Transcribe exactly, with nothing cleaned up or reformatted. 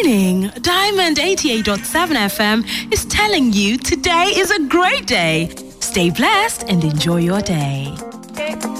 morning. Diamond eighty-eight point seven F M is telling you today is a great day. Stay blessed and enjoy your day.